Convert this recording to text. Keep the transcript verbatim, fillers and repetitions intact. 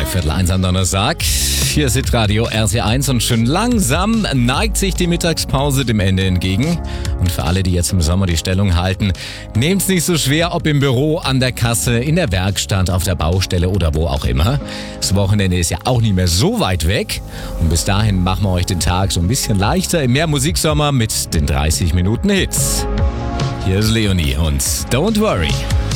Viertel eins am Donnerstag. Hier ist Hitradio R T eins und schon langsam neigt sich die Mittagspause dem Ende entgegen. Und für alle, die jetzt im Sommer die Stellung halten, nehmt's nicht so schwer, ob im Büro, an der Kasse, in der Werkstatt, auf der Baustelle oder wo auch immer. Das Wochenende ist ja auch nicht mehr so weit weg. Und bis dahin machen wir euch den Tag so ein bisschen leichter im Mehr Musiksommer mit den dreißig Minuten Hits. Hier ist Leonie und Don't Worry.